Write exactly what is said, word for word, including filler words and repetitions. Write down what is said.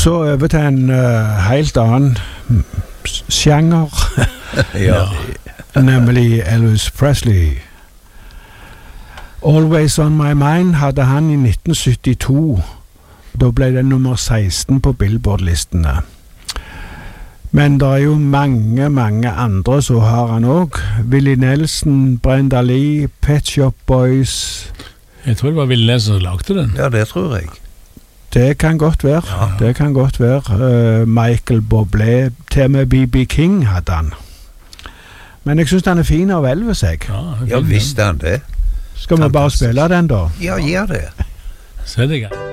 Så over til en uh, helt annen sjanger, Ja. nemlig Elvis Presley. Always On My Mind hadde han i nitten syttito. Da ble det nummer seksten på Billboard-listene. Men det er jo mange, mange andre som har han også. Willie Nelson, Brenda Lee, Pet Shop Boys. Jeg tror det var Willie Nelson som lagde den. Ja, det tror jeg. Det kan godt være. Ja. Det kan godt være. Uh, Michael Bublé, til og med B B King hadde han. Men jeg synes han er fin av Elvis, jeg. Ja, Ja, visste han det. Skal vi bare Fantastisk. spille den da? Ja, gjør det. Så er det greit.